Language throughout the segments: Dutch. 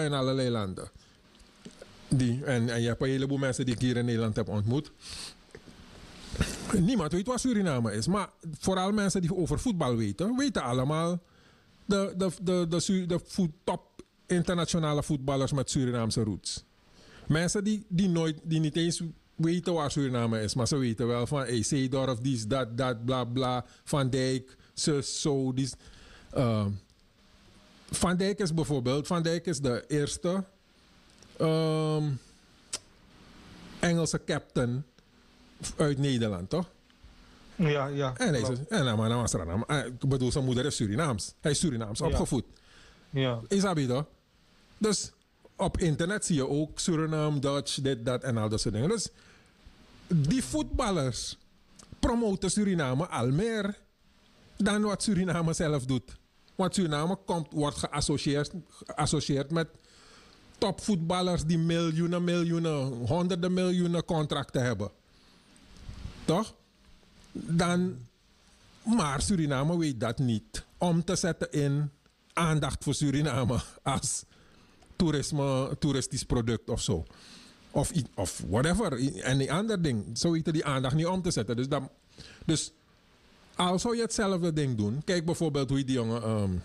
in allerlei landen. En je hebt een heleboel mensen die ik hier in Nederland heb ontmoet. Niemand weet wat Suriname is. Maar vooral mensen die over voetbal weten allemaal de top internationale voetballers met Surinaamse roots. Mensen die niet eens weten waar Suriname is, maar ze weten wel van Seedorf, die dat, bla bla, Van Dijk, zo. Van Dijk is bijvoorbeeld, Van Dijk is de eerste Engelse captain uit Nederland, toch? Ja. En hij is ik bedoel, zijn moeder is Surinaams. Hij is Surinaams opgevoed. Ja. Is dat toch? Dus op internet zie je ook Suriname, Dutch, dit, dat en al dat soort dingen. Dus die voetballers promoten Suriname al meer dan wat Suriname zelf doet. Want Suriname wordt geassocieerd met topvoetballers die miljoenen, honderden miljoenen contracten hebben. Toch? Maar Suriname weet dat niet. Om te zetten in aandacht voor Suriname als toeristisch product of zo. Of whatever. En die andere ding. Zo weten die aandacht niet om te zetten. Dus al zou je hetzelfde ding doen. Kijk bijvoorbeeld hoe die jongen...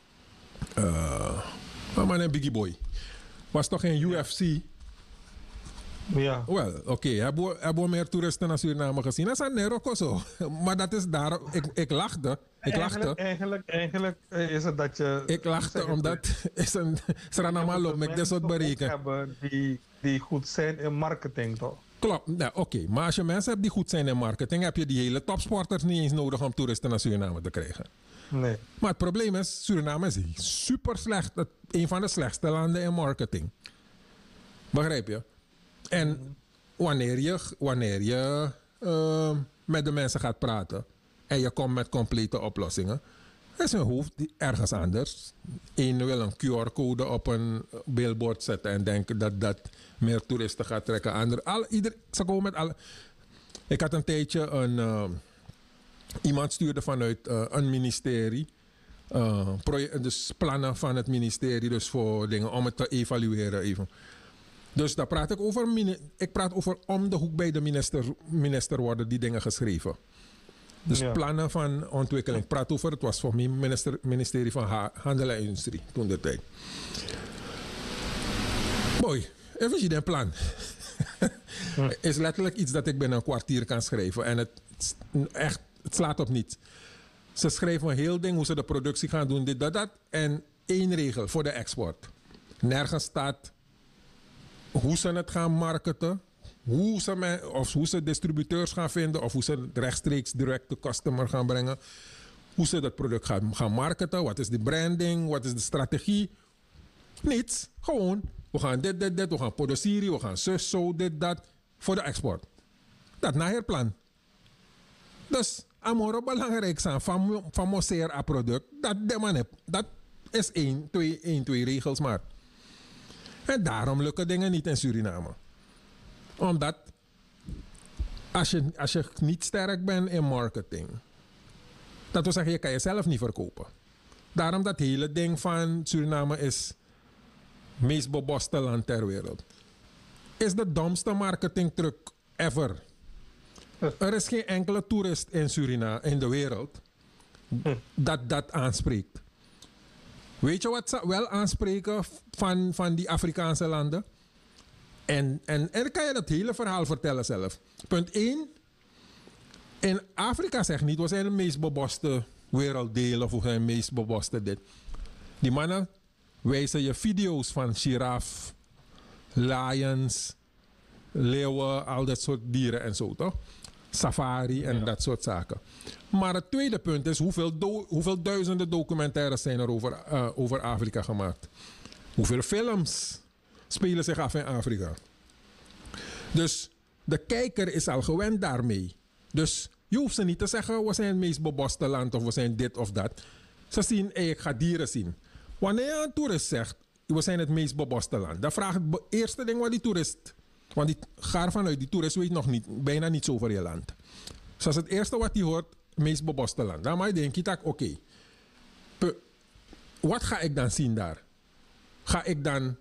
Biggie Boy. Was toch geen UFC... Ja. Wel, oké. Hebben we meer toeristen naar Suriname gezien? Dat is een Neroko zo. Maar dat is daar... Ik lachte. Eigenlijk is het dat je... Ik lachte omdat... Suriname loopt met dit soort berekenen. Hebben die goed zijn in marketing, toch? Klopt. Ja, oké. Maar als je mensen hebt die goed zijn in marketing... heb je die hele topsporters niet eens nodig om toeristen naar Suriname te krijgen. Nee. Maar het probleem is... Suriname is super slecht. Een van de slechtste landen in marketing. Begrijp je? En wanneer je met de mensen gaat praten en je komt met complete oplossingen, is hun hoofd ergens anders. Eén wil een QR-code op een billboard zetten en denken dat dat meer toeristen gaat trekken. Ze komen met alle. Ik had een tijdje iemand stuurde vanuit een ministerie. Dus plannen van het ministerie dus voor dingen om het te evalueren even. Dus daar praat ik over. Ik praat over om de hoek bij de minister worden die dingen geschreven. Dus plannen van ontwikkeling. Ik praat over, het was voor mij ministerie van Handel en Industrie toen de tijd. Mooi, even zien een plan. Is letterlijk iets dat ik binnen een kwartier kan schrijven. En het slaat op niets. Ze schrijven een heel ding hoe ze de productie gaan doen, dit, dat. En één regel voor de export. Nergens staat hoe ze het gaan marketen, hoe ze distributeurs gaan vinden of hoe ze rechtstreeks direct de customer gaan brengen. Hoe ze dat product gaan marketen, wat is de branding, wat is de strategie. Niets, gewoon. We gaan dit, we gaan produceren, we gaan zo, dit, dat, voor de export. Dat na het plan. Dus, amoro belangrijk zijn van moseer a product, dat is één, twee regels maar. En daarom lukken dingen niet in Suriname. Omdat als je niet sterk bent in marketing, dat wil zeggen, je kan jezelf niet verkopen. Daarom dat hele ding van Suriname is het meest beboste land ter wereld. Is de domste marketingtruc ever. Er is geen enkele toerist in Suriname, in de wereld, dat aanspreekt. Weet je wat ze wel aanspreken van die Afrikaanse landen? En dan kan je dat hele verhaal vertellen zelf. Punt 1. In Afrika zegt niet, we zijn de meest beboste werelddeel of we zijn de meest beboste dit. Die mannen wijzen je video's van giraf, lions, leeuwen, al dat soort dieren en zo, toch? Safari en dat soort zaken. Maar het tweede punt is hoeveel duizenden documentaires zijn er over Afrika gemaakt. Hoeveel films spelen zich af in Afrika. Dus de kijker is al gewend daarmee. Dus je hoeft ze niet te zeggen, we zijn het meest beboste land of we zijn dit of dat. Ze zien, ik ga dieren zien. Wanneer je een toerist zegt, we zijn het meest beboste land, dan vraagt het eerste ding wat die toerist... Want ga ervan uit, die toerist weet nog niet, bijna niets over je land. Dus als het eerste wat hij hoort, het meest beboste land. Dan denk je, oké, wat ga ik dan zien daar? Ga ik dan